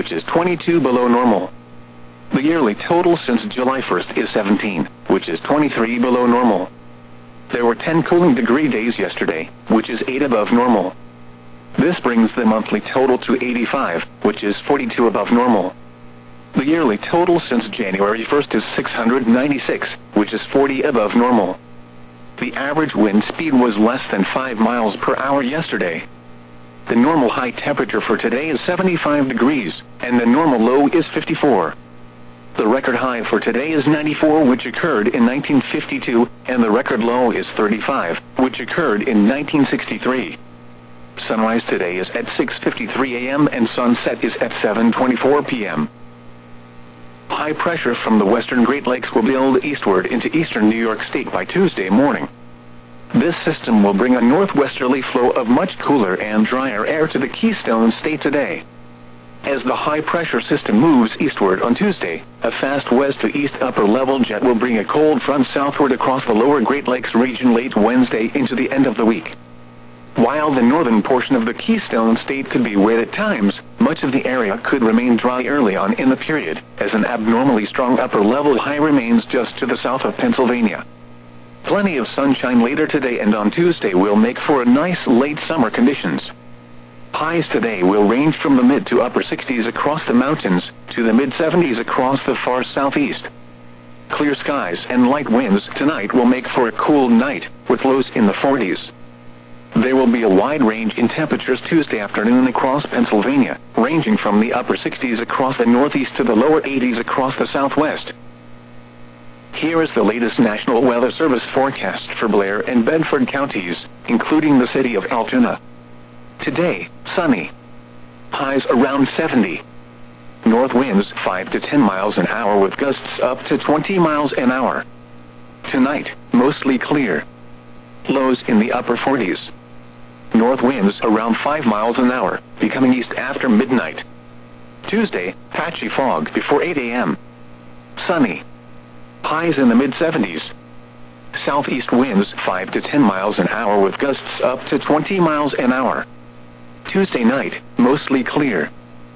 which is 22 below normal. The yearly total since July 1st is 17, which is 23 below normal. There were 10 cooling degree days yesterday, which is 8 above normal. This brings the monthly total to 85, which is 42 above normal. The yearly total since January 1st is 696, which is 40 above normal. The average wind speed was less than 5 miles per hour yesterday. The normal high temperature for today is 75 degrees, and the normal low is 54. The record high for today is 94, which occurred in 1952, and the record low is 35, which occurred in 1963. Sunrise today is at 6:53 a.m. and sunset is at 7:24 p.m. High pressure from the western Great Lakes will build eastward into eastern New York State by Tuesday morning. This system will bring a northwesterly flow of much cooler and drier air to the Keystone State today. As the high-pressure system moves eastward on Tuesday, a fast west-to-east upper-level jet will bring a cold front southward across the lower Great Lakes region late Wednesday into the end of the week. While the northern portion of the Keystone State could be wet at times, much of the area could remain dry early on in the period, as an abnormally strong upper-level high remains just to the south of Pennsylvania. Plenty of sunshine later today and on Tuesday will make for a nice late summer conditions. Highs today will range from the mid to upper 60s across the mountains, to the mid-70s across the far southeast. Clear skies and light winds tonight will make for a cool night, with lows in the 40s. There will be a wide range in temperatures Tuesday afternoon across Pennsylvania, ranging from the upper 60s across the northeast to the lower 80s across the southwest. Here is the latest National Weather Service forecast for Blair and Bedford counties, including the city of Altoona. Today, sunny. Highs around 70. North winds 5 to 10 miles an hour with gusts up to 20 miles an hour. Tonight, mostly clear. Lows in the upper 40s. North winds around 5 miles an hour, becoming east after midnight. Tuesday, patchy fog before 8 a.m. Sunny. Highs in the mid-70s. Southeast winds 5 to 10 miles an hour with gusts up to 20 miles an hour. Tuesday night, mostly clear.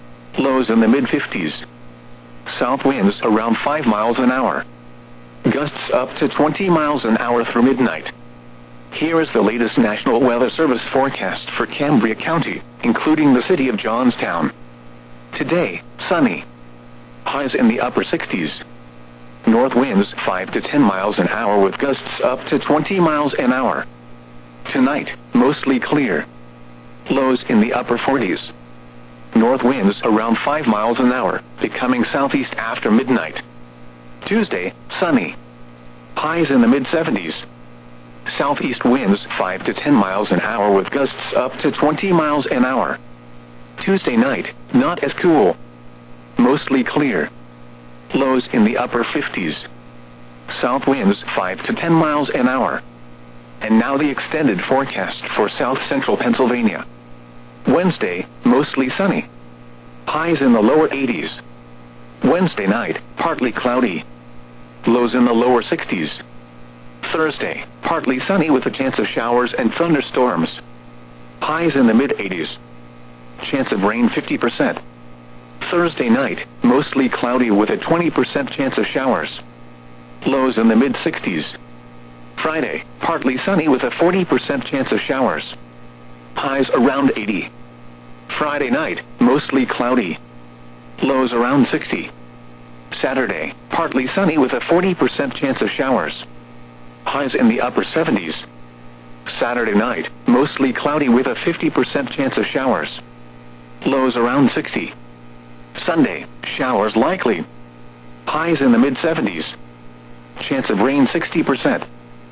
Lows in the mid-50s. South winds around 5 miles an hour. Gusts up to 20 miles an hour through midnight. Here is the latest National Weather Service forecast for Cambria County, including the city of Johnstown. Today, sunny. Highs in the upper 60s. North winds 5 to 10 miles an hour with gusts up to 20 miles an hour. Tonight, mostly clear. Lows in the upper 40s. North winds around 5 miles an hour, becoming southeast after midnight. Tuesday, sunny. Highs in the mid-70s. Southeast winds 5 to 10 miles an hour with gusts up to 20 miles an hour. Tuesday night, not as cool. Mostly clear. Lows in the upper 50s. South winds 5 to 10 miles an hour. And now the extended forecast for south central Pennsylvania. Wednesday, mostly sunny. Highs in the lower 80s. Wednesday night, partly cloudy. Lows in the lower 60s. Thursday, partly sunny with a chance of showers and thunderstorms. Highs in the mid-80s. Chance of rain 50%. Thursday night, mostly cloudy with a 20% chance of showers. Lows in the mid-60s. Friday, partly sunny with a 40% chance of showers. Highs around 80. Friday night, mostly cloudy. Lows around 60. Saturday, partly sunny with a 40% chance of showers. Highs in the upper 70s. Saturday night, mostly cloudy with a 50% chance of showers. Lows around 60. Sunday, showers likely. Highs in the mid-70s. Chance of rain 60%.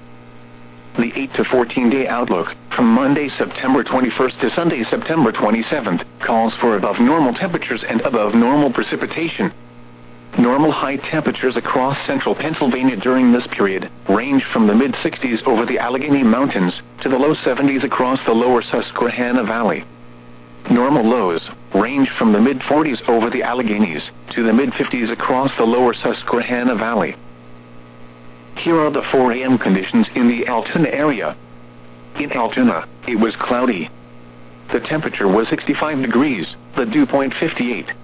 The 8 to 14-day outlook, from Monday, September 21st to Sunday, September 27th, calls for above normal temperatures and above normal precipitation. Normal high temperatures across central Pennsylvania during this period range from the mid-60s over the Allegheny Mountains to the low 70s across the lower Susquehanna Valley. Normal lows range from the mid-40s over the Alleghenies to the mid-50s across the lower Susquehanna Valley. Here are the 4 a.m. conditions in the Altoona area. In Altoona, it was cloudy. The temperature was 65 degrees, the dew point 58.